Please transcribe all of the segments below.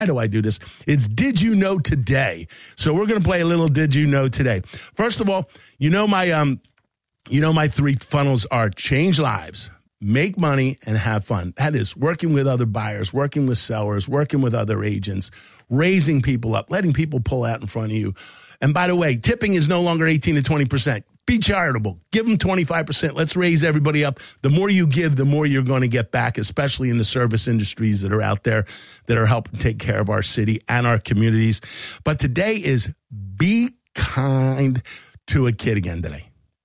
do I do this? It's Did You Know Today. So we're going to play a little Did You Know Today. First of all, my 3 funnels are change lives, make money, and have fun. That is working with other buyers, working with sellers, working with other agents, raising people up, letting people pull out in front of you. And by the way, tipping is no longer 18 to 20%. Be charitable. Give them 25%. Let's raise everybody up. The more you give, the more you're going to get back, especially in the service industries that are out there that are helping take care of our city and our communities. But today is be kind to a kid again today.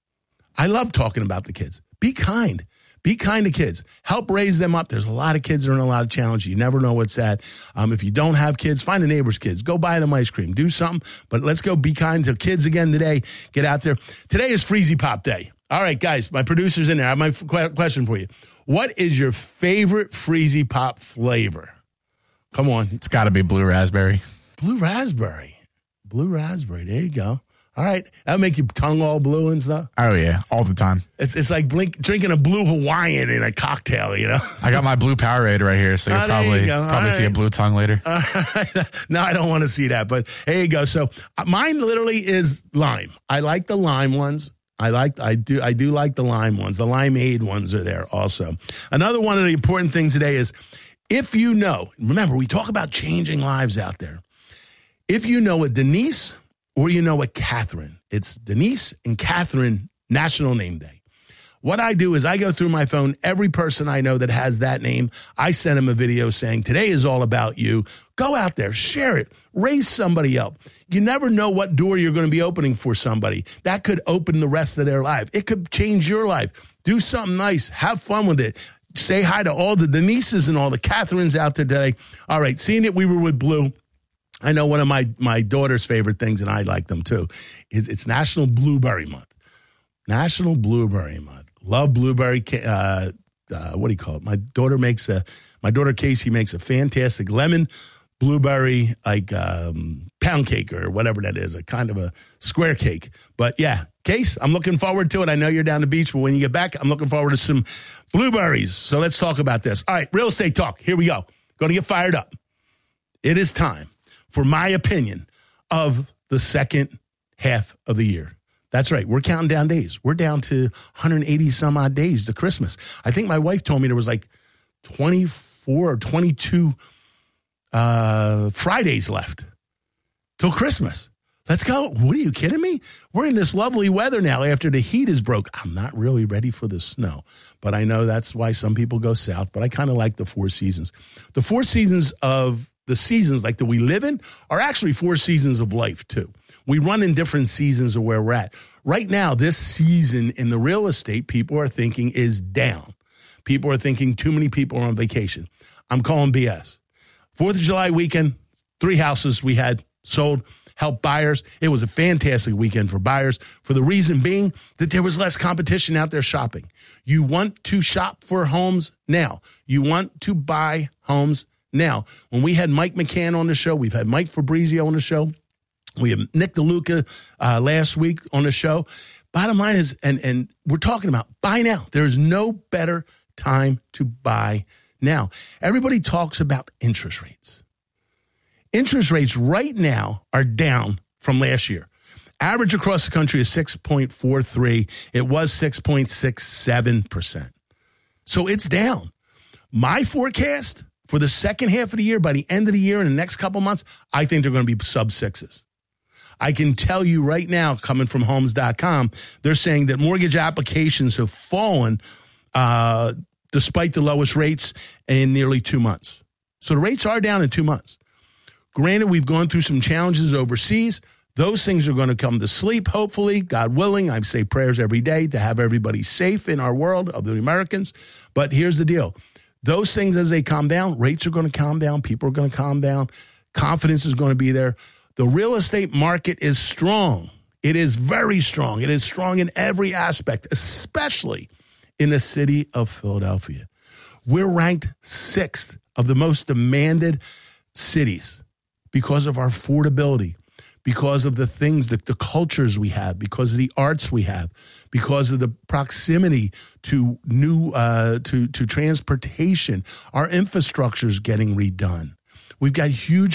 I love talking about the kids. Be kind. Be kind to kids. Help raise them up. There's a lot of kids that are in a lot of challenges. You never know what's at. If you don't have kids, find a neighbor's kids. Go buy them ice cream. Do something. But let's go be kind to kids again today. Get out there. Today is Freezy Pop Day. All right, guys, my producer's in there. I have my question for you. What is your favorite Freezy Pop flavor? Come on. It's got to be blue raspberry. Blue raspberry. Blue raspberry. There you go. All right. That'll make your tongue all blue and stuff. Oh, yeah. All the time. It's like drinking a blue Hawaiian in a cocktail, you know? I got my blue Powerade right here, so you'll probably see a blue tongue later. No, I don't want to see that, but there you go. So mine literally is lime. I like the lime ones. I do like the lime ones. The limeade ones are there also. Another one of the important things today is if you know, remember, we talk about changing lives out there. If you know a Denise or you know a Catherine, it's Denise and Catherine National Name Day. What I do is I go through my phone, every person I know that has that name, I send them a video saying, today is all about you. Go out there, share it, raise somebody up. You never know what door you're going to be opening for somebody. That could open the rest of their life. It could change your life. Do something nice. Have fun with it. Say hi to all the Denises and all the Catherines out there today. All right, seeing that we were with Blue, I know one of my daughter's favorite things, and I like them too, is it's National Blueberry Month. National Blueberry Month. Love blueberry. What do you call it? My daughter Casey makes a fantastic lemon blueberry pound cake or whatever that is, a kind of a square cake. But yeah, Case, I'm looking forward to it. I know you're down the beach, but when you get back, I'm looking forward to some blueberries. So let's talk about this. All right, real estate talk. Here we go. Going to get fired up. It is time for my opinion of the second half of the year. That's right. We're counting down days. We're down to 180 some odd days to Christmas. I think my wife told me there was like 24 or 22 Fridays left till Christmas. Let's go. What are you kidding me? We're in this lovely weather now after the heat is broke. I'm not really ready for the snow, but I know that's why some people go south, but I kind of like the 4 seasons. The 4 seasons of the seasons like that we live in are actually 4 seasons of life too. We run in different seasons of where we're at. Right now, this season in the real estate, people are thinking is down. People are thinking too many people are on vacation. I'm calling BS. 4th of July weekend, 3 houses we had sold, helped buyers. It was a fantastic weekend for buyers for the reason being that there was less competition out there shopping. You want to shop for homes now. You want to buy homes now. When we had Mike McCann on the show, we've had Mike Fabrizio on the show. We have Nick DeLuca last week on the show. Bottom line is, and we're talking about buy now. There's no better time to buy now. Everybody talks about interest rates. Interest rates right now are down from last year. Average across the country is 6.43. It was 6.67%. So it's down. My forecast for the second half of the year, by the end of the year in the next couple months, I think they're going to be sub 6s. I can tell you right now, coming from homes.com, they're saying that mortgage applications have fallen despite the lowest rates in nearly 2 months. So the rates are down in 2 months. Granted, we've gone through some challenges overseas. Those things are going to come to sleep, hopefully, God willing. I say prayers every day to have everybody safe in our world of the Americans. But here's the deal. Those things, as they calm down, rates are going to calm down. People are going to calm down. Confidence is going to be there. The real estate market is strong. It is very strong. It is strong in every aspect, especially in the city of Philadelphia. We're ranked 6th of the most demanded cities because of our affordability, because of the things, the cultures we have, because of the arts we have, because of the proximity to new to transportation. Our infrastructure is getting redone. We've got huge